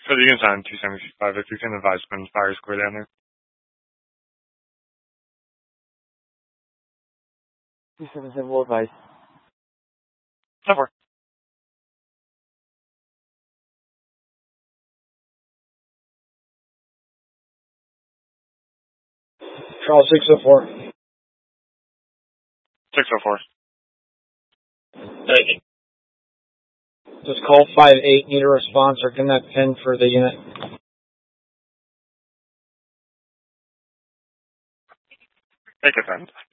So you can sign 275 if you can advise when fire square down there. 277 will advise. So far. Charles 604. 604. Thank you. Just call 58, need a response, or connect pin for the unit. Take it then.